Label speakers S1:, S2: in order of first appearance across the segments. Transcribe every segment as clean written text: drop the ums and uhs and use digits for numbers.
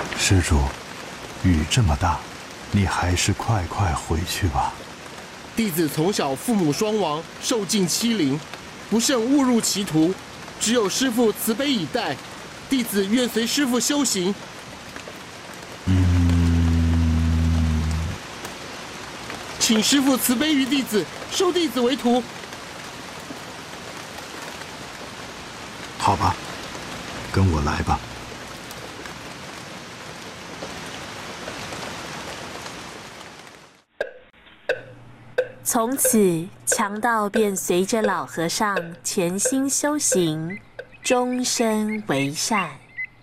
S1: 施主，雨这么大，你还是快回去吧。
S2: 弟子从小父母双亡，受尽欺凌，不慎误入歧途，只有师父慈悲以待，弟子愿随师父修行。请师父慈悲于弟子，收弟子为徒。
S1: 好吧，跟我来吧。
S3: 从此，强盗便随着老和尚潜心修行，终身为善。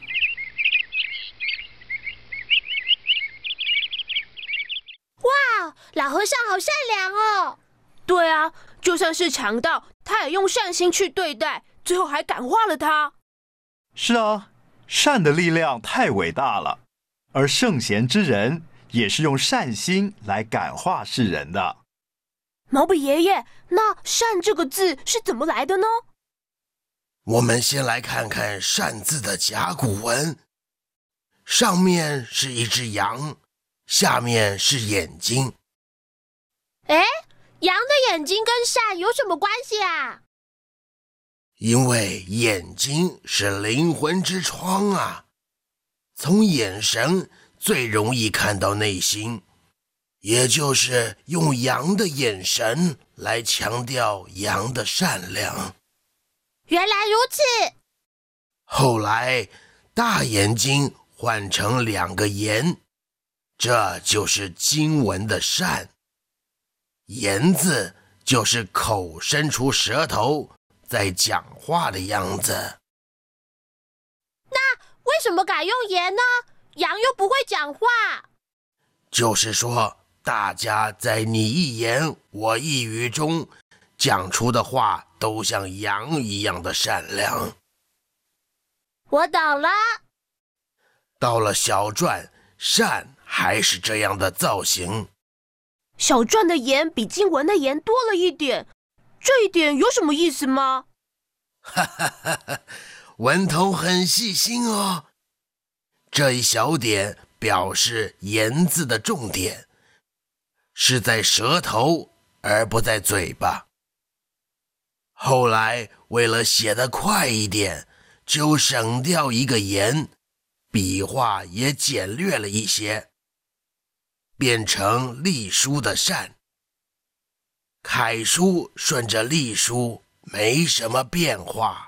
S4: 哇，老和尚好善良哦！
S5: 对啊，就算是强盗，他也用善心去对待，最后还感化了他。
S6: 是啊，善的力量太伟大了，而圣贤之人也是用善心来感化世人的。
S5: 毛笔爷爷，那“善”这个字是怎么来的呢？
S7: 我们先来看看“善”字的甲骨文，上面是一只羊，下面是眼睛。
S4: 哎，羊的眼睛跟善有什么关系啊？
S7: 因为眼睛是灵魂之窗啊，从眼神最容易看到内心，也就是用羊的眼神来强调羊的善良。
S4: 原来如此。
S7: 后来大眼睛换成2个言，这就是经文的善。言字就是口伸出舌头在讲话的样子。
S4: 那为什么改用言呢？羊又不会讲话。
S7: 就是说，大家在你一言我一语中讲出的话都像羊一样的善良。
S4: 我懂了。
S7: 到了小篆，善还是这样的造型。
S5: 小篆的言比经文的言多了一点，这一点有什么意思吗？
S7: 哈哈哈哈，文童很细心哦。这一小点表示言字的重点是在舌头，而不在嘴巴。后来为了写得快一点，就省掉一个言，笔画也简略了一些，变成隶书的善。楷书顺着隶书没什么变化。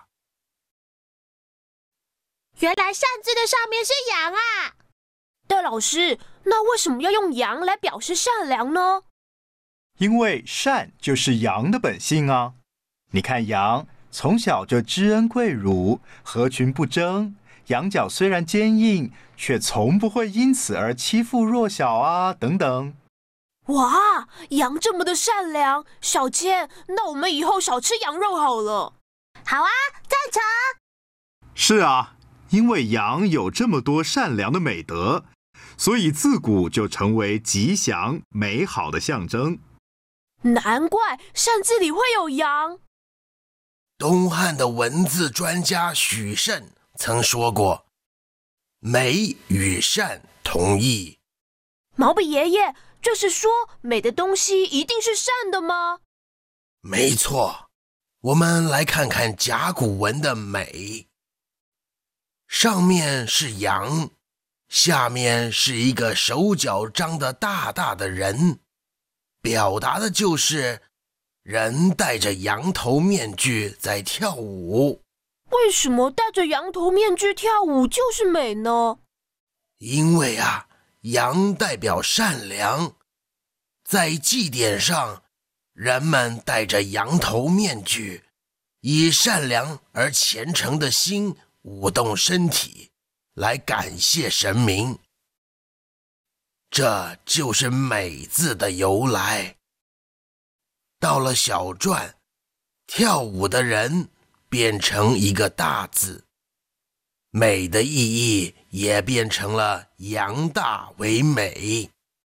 S4: 原来善字的上面是羊啊！
S5: 但老师，那为什么要用羊来表示善良呢？
S6: 因为善就是羊的本性啊。你看羊从小就知恩贵辱，合群不争，羊角虽然坚硬，却从不会因此而欺负弱小啊，等等。
S5: 哇，羊这么的善良，小千，那我们以后少吃羊肉好了。
S4: 好啊，赞成。
S1: 是啊，因为羊有这么多善良的美德，所以自古就成为吉祥美好的象征。
S5: 难怪善字里会有羊。
S7: 东汉的文字专家许慎曾说过，美与善同义。
S5: 毛笔爷爷，这是说美的东西一定是善的吗？
S7: 没错，我们来看看甲骨文的美。上面是羊，下面是一个手脚张得大大的人，表达的就是人戴着羊头面具在跳舞。
S5: 为什么戴着羊头面具跳舞就是美呢？
S7: 因为啊，羊代表善良，在祭典上，人们戴着羊头面具，以善良而虔诚的心舞动身体，来感谢神明。这就是美字的由来。到了小篆，跳舞的人变成一个大字，美的意义也变成了扬大为美。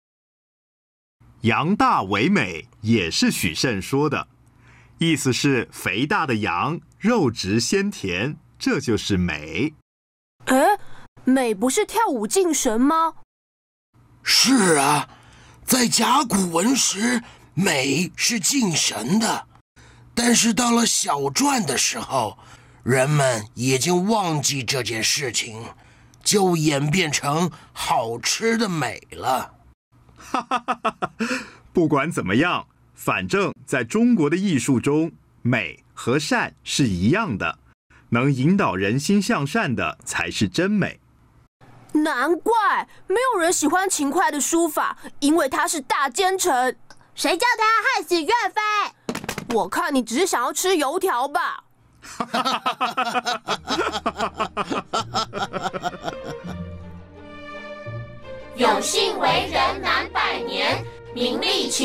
S1: 扬大为美也是许慎说的，意思是肥大的羊肉质鲜甜，这就是美。
S5: 哎， 美不是跳舞敬神吗？
S7: 是啊，在甲骨文时，美是敬神的，但是到了小篆的时候，人们已经忘记这件事情，就演变成好吃的美了。
S1: 哈哈哈哈！不管怎么样，反正在中国的艺术中，美和善是一样的，能引导人心向善的才是真美。
S5: 难怪没有人喜欢秦桧的书法，因为他是大奸臣。
S4: 谁叫他害死岳飞？
S5: 我看你只是想要吃油条吧。
S4: 有幸为人难百年，名利